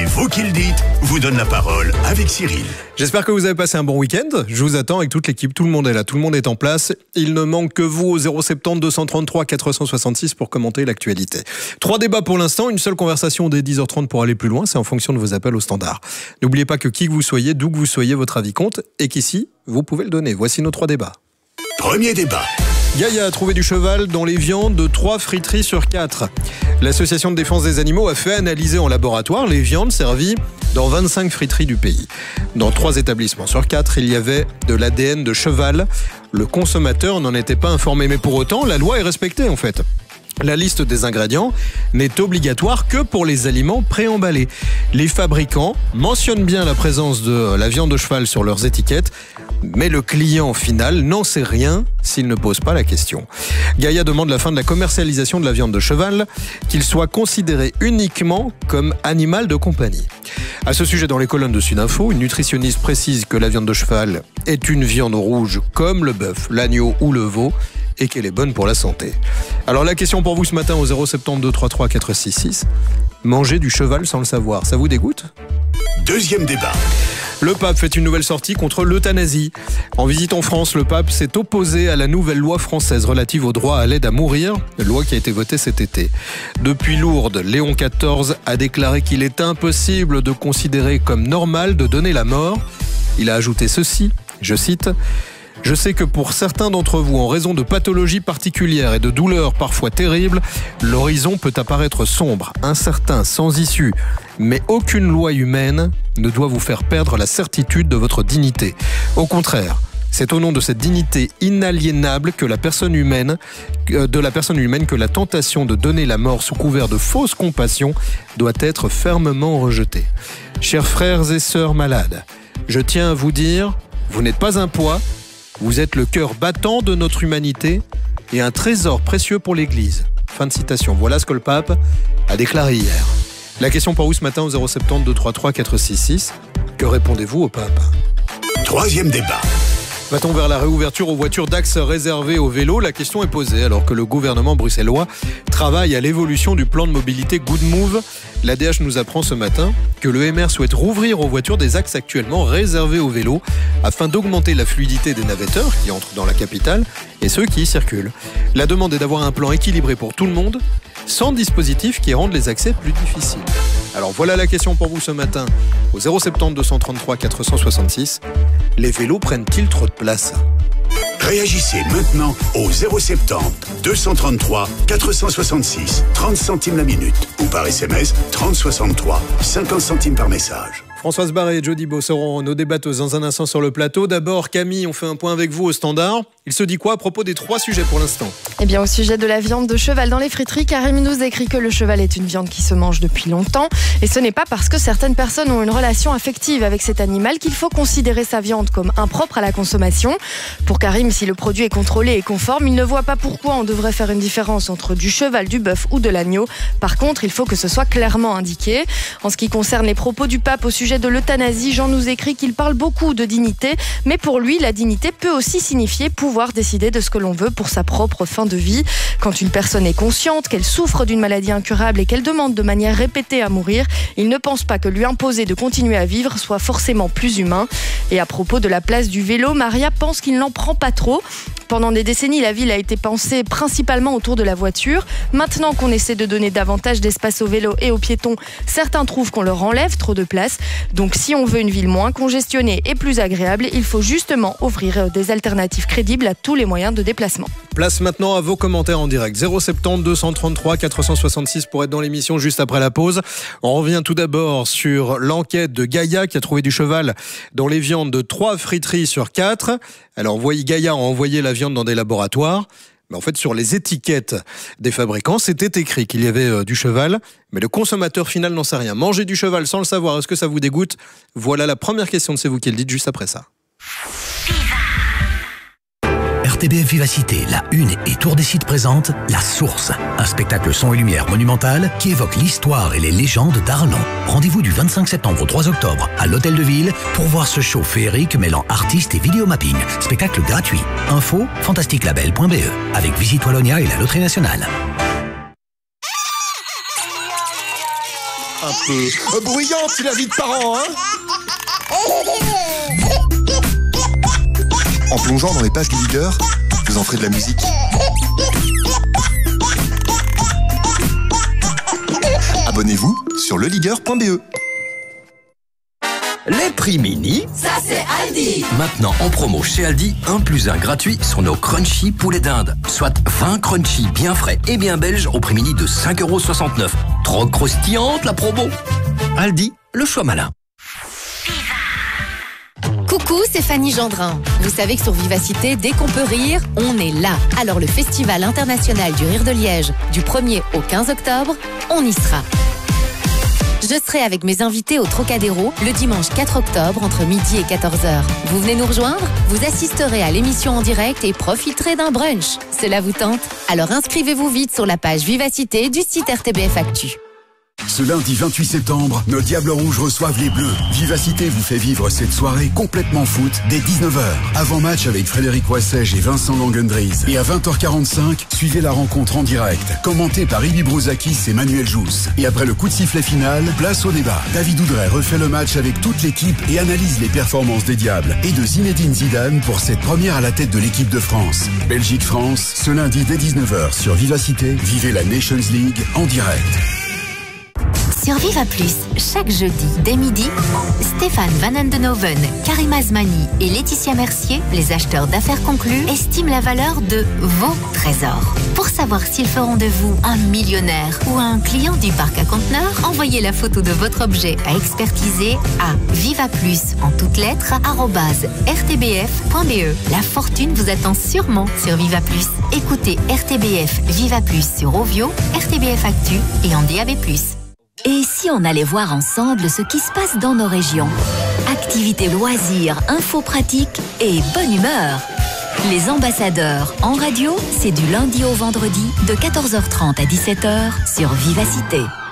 Vous qui le dites vous donne la parole avec Cyril. J'espère que vous avez passé un bon week-end. Je vous attends avec toute l'équipe. Tout le monde est là, tout le monde est en place. Il ne manque que vous au 070 233 466 pour commenter l'actualité. 3 débats pour l'instant, une seule conversation dès 10h30 pour aller plus loin. C'est en fonction de vos appels au standard. N'oubliez pas que qui que vous soyez, d'où que vous soyez, votre avis compte et qu'ici, vous pouvez le donner. Voici nos 3 débats. Premier débat. Gaïa a trouvé du cheval dans les viandes de 3 friteries sur 4. L'association de défense des animaux a fait analyser en laboratoire les viandes servies dans 25 friteries du pays. Dans 3 établissements sur 4, il y avait de l'ADN de cheval. Le consommateur n'en était pas informé, mais pour autant, la loi est respectée en fait. La liste des ingrédients n'est obligatoire que pour les aliments préemballés. Les fabricants mentionnent bien la présence de la viande de cheval sur leurs étiquettes, mais le client final n'en sait rien s'il ne pose pas la question. Gaïa demande la fin de la commercialisation de la viande de cheval, qu'il soit considéré uniquement comme animal de compagnie. À ce sujet, dans les colonnes de Sudinfo, une nutritionniste précise que la viande de cheval est une viande rouge comme le bœuf, l'agneau ou le veau, et qu'elle est bonne pour la santé. Alors la question pour vous ce matin au 070 233 466, manger du cheval sans le savoir, ça vous dégoûte ? Deuxième débat. Le pape fait une nouvelle sortie contre l'euthanasie. En visite en France, le pape s'est opposé à la nouvelle loi française relative au droit à l'aide à mourir, loi qui a été votée cet été. Depuis Lourdes, Léon XIV a déclaré qu'il est impossible de considérer comme normal de donner la mort. Il a ajouté ceci, je cite: « Je sais que pour certains d'entre vous, en raison de pathologies particulières et de douleurs parfois terribles, l'horizon peut apparaître sombre, incertain, sans issue. Mais aucune loi humaine ne doit vous faire perdre la certitude de votre dignité. Au contraire, c'est au nom de cette dignité inaliénable de la personne humaine que la tentation de donner la mort sous couvert de fausse compassion doit être fermement rejetée. Chers frères et sœurs malades, je tiens à vous dire, vous n'êtes pas un poids, vous êtes le cœur battant de notre humanité et un trésor précieux pour l'Église. » Fin de citation. Voilà ce que le pape a déclaré hier. La question pour vous ce matin au 070 233 466. Que répondez-vous au pape ? Troisième débat. Va-t-on vers la réouverture aux voitures d'axes réservées aux vélos ? La question est posée alors que le gouvernement bruxellois travaille à l'évolution du plan de mobilité Good Move. L'ADH nous apprend ce matin que le MR souhaite rouvrir aux voitures des axes actuellement réservés aux vélos afin d'augmenter la fluidité des navetteurs qui entrent dans la capitale et ceux qui y circulent. La demande est d'avoir un plan équilibré pour tout le monde, sans dispositifs qui rendent les accès plus difficiles. Alors voilà la question pour vous ce matin au 070 233 466. Les vélos prennent-ils trop de place ? Réagissez maintenant au 070 233 466, 30 centimes la minute ou par SMS 3063, 50 centimes par message. Françoise Barré et Jody Beau seront nos débatteuses dans un instant sur le plateau. D'abord, Camille, on fait un point avec vous au standard. Il se dit quoi à propos des 3 sujets pour l'instant ? Eh bien, au sujet de la viande de cheval dans les friteries, Karim nous écrit que le cheval est une viande qui se mange depuis longtemps. Et ce n'est pas parce que certaines personnes ont une relation affective avec cet animal qu'il faut considérer sa viande comme impropre à la consommation. Pour Karim, si le produit est contrôlé et conforme, il ne voit pas pourquoi on devrait faire une différence entre du cheval, du bœuf ou de l'agneau. Par contre, il faut que ce soit clairement indiqué. En ce qui concerne les propos du pape au sujet de l'euthanasie, Jean nous écrit qu'il parle beaucoup de dignité, mais pour lui, la dignité peut aussi signifier pouvoir décider de ce que l'on veut pour sa propre fin de vie. Quand une personne est consciente qu'elle souffre d'une maladie incurable et qu'elle demande de manière répétée à mourir, il ne pense pas que lui imposer de continuer à vivre soit forcément plus humain. Et à propos de la place du vélo, Maria pense qu'il n'en prend pas trop. Pendant des décennies, la ville a été pensée principalement autour de la voiture. Maintenant qu'on essaie de donner davantage d'espace aux vélos et aux piétons, certains trouvent qu'on leur enlève trop de place. Donc si on veut une ville moins congestionnée et plus agréable, il faut justement offrir des alternatives crédibles à tous les moyens de déplacement. Place maintenant à vos commentaires en direct. 070 233 466 pour être dans l'émission juste après la pause. On revient tout d'abord sur l'enquête de Gaïa qui a trouvé du cheval dans les viandes de 3 friteries sur 4. Alors Gaïa a envoyé la viande dans des laboratoires. Mais en fait, sur les étiquettes des fabricants, c'était écrit qu'il y avait du cheval, mais le consommateur final n'en sait rien. Manger du cheval sans le savoir, est-ce que ça vous dégoûte ? Voilà la première question de C'est vous qui le dites juste après ça. RTBF Vivacité, La Une et Tour des Sites présente La Source, un spectacle son et lumière monumental qui évoque l'histoire et les légendes d'Arlon. Rendez-vous du 25 septembre au 3 octobre à l'Hôtel de Ville pour voir ce show féerique mêlant artistes et vidéomapping. Spectacle gratuit. Info fantasticlabel.be avec Visite Wallonia et la Loterie Nationale. Un peu bruyante, la vie de parent, hein? En plongeant dans les pages du leader, vous en ferez de la musique. Abonnez-vous sur leligueur.be. Les prix mini, ça c'est Aldi. Maintenant en promo chez Aldi, 1 + 1 gratuit sur nos crunchy poulets d'Inde. Soit 20 crunchy bien frais et bien belges au prix mini de 5,69 €. Trop croustillante la promo. Aldi, le choix malin. Coucou, c'est Fanny Gendrin. Vous savez que sur Vivacité, dès qu'on peut rire, on est là. Alors le Festival international du rire de Liège, du 1er au 15 octobre, on y sera. Je serai avec mes invités au Trocadéro le dimanche 4 octobre entre midi et 14h. Vous venez nous rejoindre? Vous assisterez à l'émission en direct et profiterez d'un brunch. Cela vous tente? Alors inscrivez-vous vite sur la page Vivacité du site RTBF Actu. Ce lundi 28 septembre, nos Diables Rouges reçoivent les Bleus. Vivacité vous fait vivre cette soirée complètement foot dès 19h. Avant-match avec Frédéric Wassège et Vincent Langendries. Et à 20h45, suivez la rencontre en direct, commentée par Ibi Brouzakis et Manuel Jousse. Et après le coup de sifflet final, place au débat. David Oudray refait le match avec toute l'équipe et analyse les performances des Diables et de Zinedine Zidane pour cette première à la tête de l'équipe de France. Belgique-France, ce lundi dès 19h sur Vivacité, vivez la Nations League en direct. Sur Viva Plus, chaque jeudi, dès midi, Stéphane Van Andenoven, Karim Azmani et Laetitia Mercier, les acheteurs d'affaires conclus, estiment la valeur de vos trésors. Pour savoir s'ils feront de vous un millionnaire ou un client du parc à conteneurs, envoyez la photo de votre objet à expertiser à vivaplus en toutes lettres @rtbf.be. La fortune vous attend sûrement sur Viva Plus. Écoutez RTBF Viva Plus sur Ovio, RTBF Actu et en DAB+. Et si on allait voir ensemble ce qui se passe dans nos régions? Activités, loisirs, infos pratiques et bonne humeur. Les ambassadeurs en radio, c'est du lundi au vendredi de 14h30 à 17h sur Vivacité.